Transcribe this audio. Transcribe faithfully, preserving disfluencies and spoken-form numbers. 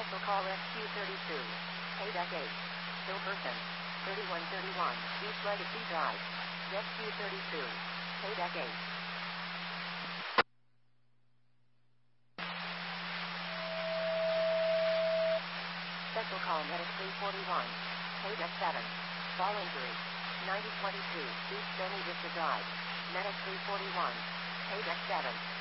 Special call S Q thirty-two. Payback eight. Hilperson. thirty-one thirty-one. East Legacy Drive. S Q thirty-two. Payback eight. Special call Medic three forty-one. Payback seven. Fall injury. ninety twenty-two. East Stony Vista Drive. Medic three forty-one. Payback seven.